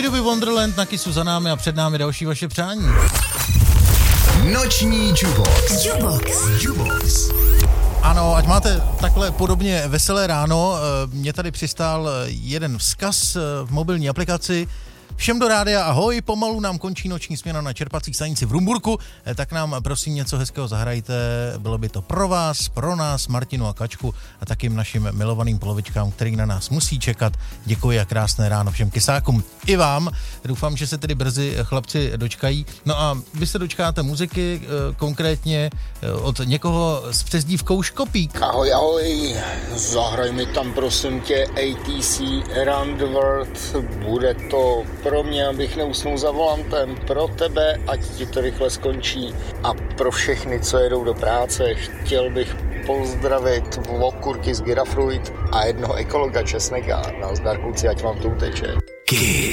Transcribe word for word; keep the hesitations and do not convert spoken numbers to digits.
Stevie Wonderland na Kissu za námi a před námi další vaše přání. Noční Jukebox. Jukebox. Jukebox. Ano, ať máte takhle podobně veselé ráno, mě tady přistál jeden vzkaz v mobilní aplikaci. Všem do rádia ahoj, pomalu nám končí noční směna na čerpací stanici v Rumburku, tak nám prosím něco hezkého zahrajte, bylo by to pro vás, pro nás, Martinu a Kačku a takým našim milovaným polovičkám, který na nás musí čekat. Děkuji a krásné ráno všem kysákům i vám. Doufám, že se tedy brzy chlapci dočkají. No a vy se dočkáte muziky, konkrétně od někoho s přezdívkou Škopík. Ahoj, ahoj, zahraj mi tam prosím tě A T C Around the World, bude to pro mě, abych neusnul za volantem, pro tebe, ať ti to rychle skončí a pro všechny, co jedou do práce, chtěl bych pozdravit okurky z Girafruit a jednoho ekologa Česneka. Nazdar kluci, ať vám to uteče.